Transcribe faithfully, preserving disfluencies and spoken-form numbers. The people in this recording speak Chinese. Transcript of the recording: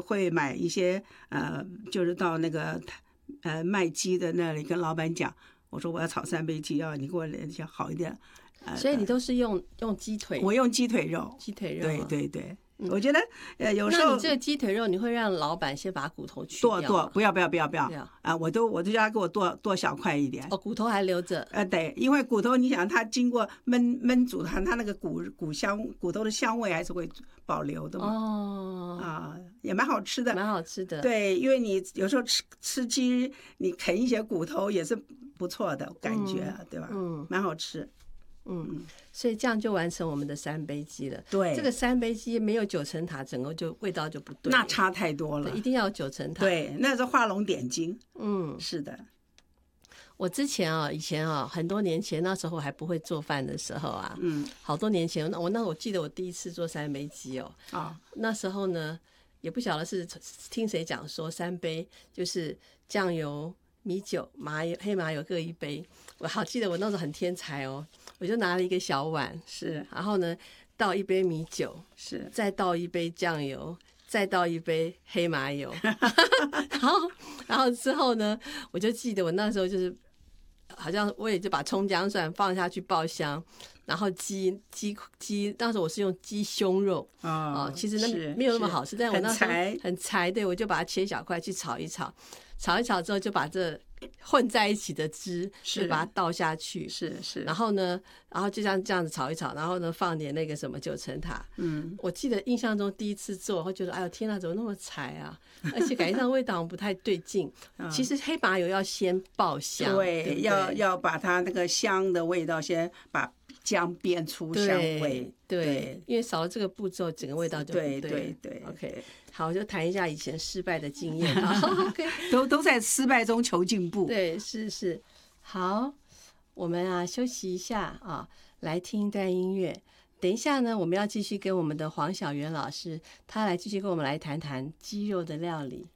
会买一些呃，就是到那个呃卖鸡的那里跟老板讲，我说我要炒三杯鸡，要你给我想好一点。呃、 所以你都是用用鸡腿？ 我用鸡腿肉， 鸡腿肉、 对啊， 对对。我觉得呃有时候， 那你这个鸡腿肉，你会让老板先把骨头去掉剁剁，不要不要不要不要啊、 呃！我都我都叫他给我剁剁小块一点。 哦，骨头还留着。 呃，对，因为骨头你想它经过焖焖煮它，它那个骨骨香骨头的香味还是会保留的嘛。 哦， 啊，也蛮好吃的， 蛮好吃的。 对，因为你有时候吃吃鸡，你啃一些骨头也是不错的感觉，嗯、对吧？嗯，蛮好吃。 嗯，所以这样就完成我们的三杯鸡了。 对， 这个三杯鸡没有九层塔，整个就味道就不对， 那差太多了。 一定要有九层塔。 对，那是画龙点睛。 嗯， 是的。 我之前啊，以前啊，很多年前，那时候还不会做饭的时候啊，嗯，好多年前，我那我记得我第一次做三杯鸡哦，啊，那时候呢，也不晓得是听谁讲说三杯就是酱油、米酒、麻油、黑麻油各一杯。我好记得我那时候很天才哦，我就拿了一个小碗， 是， 然后呢倒一杯米酒， 是， 再倒一杯酱油，再倒一杯黑麻油，然后然后之后呢，我就记得我那时候就是好像我也就把葱姜蒜放下去爆香，然后鸡鸡鸡，那时候我是用鸡胸肉啊、哦，其实那没有那么好吃，但我那时候很柴，对，我就把它切小块去炒一炒，炒一炒之后就把这混在一起的汁就把它倒下去， 是是， 然后呢，然后就这样这样子炒一炒，然后呢放点那个什么九层塔，嗯，我记得印象中第一次做，会觉得哎呦天哪，怎么那么柴啊？而且感觉上味道不太对劲。嗯、其实黑麻油要先爆香， 对， 对对要要把它那个香的味道先把姜煸出香味， 对，对，因为少了这个步骤，整个味道就不对。 对对对 ，OK。好，我就谈一下以前失败的经验。OK， 都都在失败中求进步。 对，是是。好，我们啊休息一下啊，来听一段音乐。等一下呢，我们要继续跟我们的黄小媛老师，他来继续跟我们来谈谈鸡肉的料理。